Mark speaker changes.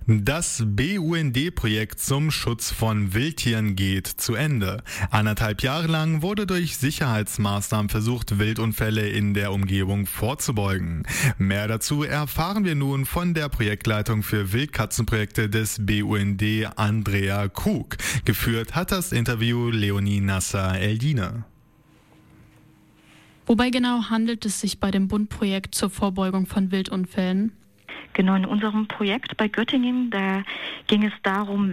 Speaker 1: Das BUND-Projekt zum Schutz von Wildtieren geht zu Ende. 1,5 Jahre lang wurde durch Sicherheitsmaßnahmen versucht, Wildunfälle in der Umgebung vorzubeugen. Mehr dazu erfahren wir nun von der Projektleitung für Wildkatzenprojekte des BUND, Andrea Krug. Geführt hat das Interview Leonie Nasser-Eldine.
Speaker 2: Wobei genau handelt es sich bei dem Bund-Projekt zur Vorbeugung von Wildunfällen?
Speaker 3: Genau, in unserem Projekt bei Göttingen, da ging es darum,